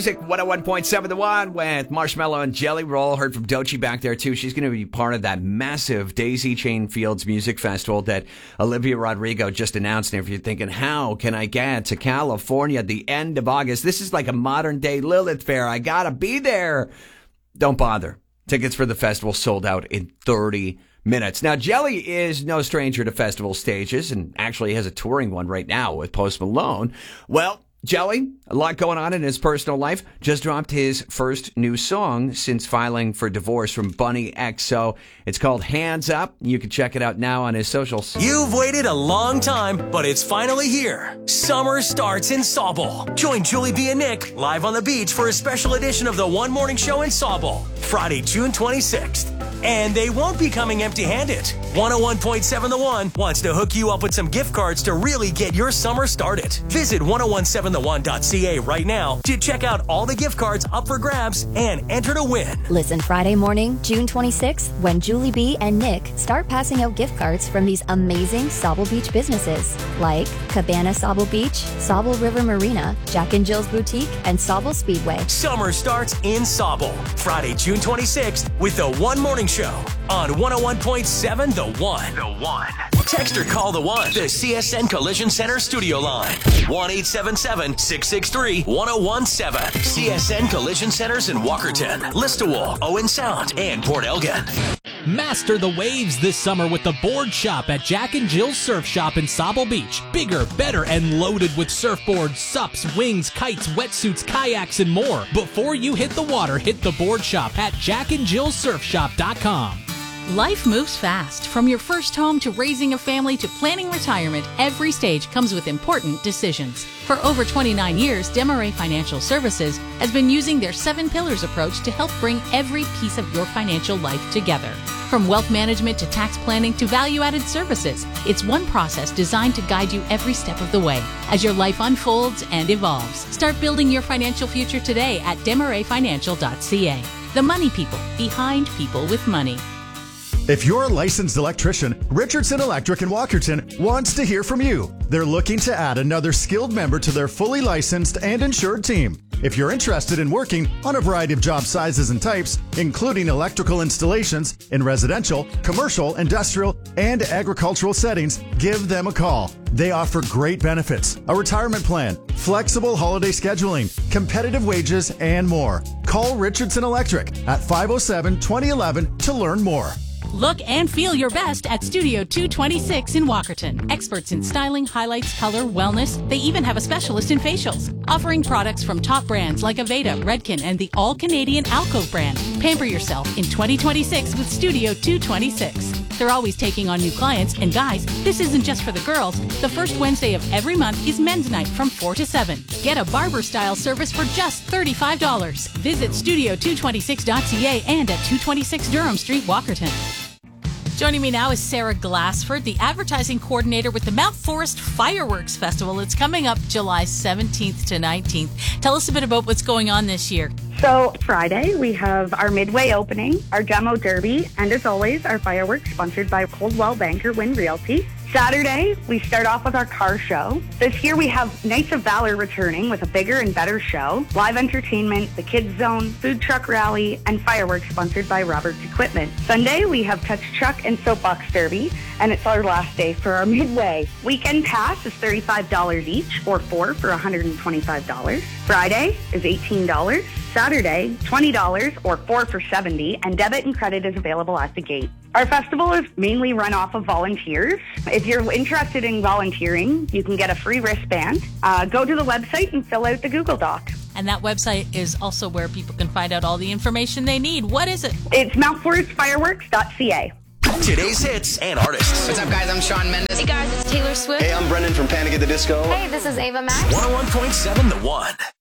Music 101.7 The One with Marshmallow and Jelly Roll. Heard from Doechii back there too. She's going to be part of that massive Daisy Chain Fields Music Festival that Olivia Rodrigo just announced. And if you're thinking, how can I get to California at the end of August? This is like a modern day Lilith Fair. I got to be there. Don't bother. Tickets for the festival sold out in 30 minutes. Now, Jelly is no stranger to festival stages and actually has a touring one right now with Post Malone. Well, Jelly, a lot going on in his personal life, just dropped his first new song since filing for divorce from Bunny XO. It's called Hands Up. You can check it out now on his socials. You've waited a long time, but it's finally here. Summer starts in Sauble. Join Julie B and Nick live on the beach for a special edition of the One Morning Show in Sauble, Friday, June 26th. And they won't be coming empty-handed. 101.7 The One wants to hook you up with some gift cards to really get your summer started. Visit 1017theone.ca right now to check out all the gift cards up for grabs and enter to win. Listen Friday morning, June 26th, when Julie B and Nick start passing out gift cards from these amazing Sauble Beach businesses like Cabana Sauble Beach, Sauble River Marina, Jack and Jill's Boutique, and Sauble Speedway. Summer starts in Sauble, Friday, June 26th with the One Morning Show on 101.7 The One. The One. Text or call The One, the CSN Collision Center studio line. 1-877-663-1017. CSN Collision Centers in Walkerton, Listowel, Owen Sound, and Port Elgin. Master the waves this summer with the Board Shop at Jack and Jill's Surf Shop in Sauble Beach. Bigger, better, and loaded with surfboards, sups, wings, kites, wetsuits, kayaks, and more. Before you hit the water, hit the Board Shop at jackandjillsurfshop.com. Life moves fast. From your first home to raising a family to planning retirement, every stage comes with important decisions. For over 29 years, Desmarais Financial Services has been using their 7 pillars approach to help bring every piece of your financial life together. From wealth management to tax planning to value-added services, it's one process designed to guide you every step of the way as your life unfolds and evolves. Start building your financial future today at Desmarais.financial.ca. The money people behind people with money. If you're a licensed electrician, Richardson Electric in Walkerton wants to hear from you. They're looking to add another skilled member to their fully licensed and insured team. If you're interested in working on a variety of job sizes and types, including electrical installations in residential, commercial, industrial, and agricultural settings, give them a call. They offer great benefits, a retirement plan, flexible holiday scheduling, competitive wages, and more. Call Richardson Electric at 507-2011 to learn more. Look and feel your best at Studio 226 in Walkerton. Experts in styling, highlights, color, wellness. They even have a specialist in facials, offering products from top brands like Aveda, Redken, and the all-Canadian Alcove brand. Pamper yourself in 2026 with Studio 226. They're always taking on new clients, and guys, this isn't just for the girls. The first Wednesday of every month is men's night from 4 to 7. Get a barber-style service for just $35. Visit studio226.ca and at 226 Durham Street, Walkerton. Joining me now is Sarah Glassford, the advertising coordinator with the Mount Forest Fireworks Festival. It's coming up July 17th to 19th. Tell us a bit about what's going on this year. So Friday, we have our midway opening, our demo derby, and as always, our fireworks sponsored by Coldwell Banker Wynn Realty. Saturday, we start off with our car show. This year we have Knights of Valor returning with a bigger and better show, live entertainment, the Kids Zone, food truck rally, and fireworks sponsored by Roberts Equipment. Sunday, we have Touch Truck and Soapbox Derby, and it's our last day for our midway. Weekend pass is $35 each, or 4 for $125. Friday is $18. Saturday, $20 or 4 for $70, and debit and credit is available at the gate. Our festival is mainly run off of volunteers. If you're interested in volunteering, you can get a free wristband. Go to the website and fill out the Google Doc. And that website is also where people can find out all the information they need. What is it? It's mountforestfireworks.ca. Today's hits and artists. What's up, guys? I'm Shawn Mendes. Hey, guys, it's Taylor Swift. Hey, I'm Brendan from Panic at the Disco. Hey, this is Ava Max. 101.7 The One.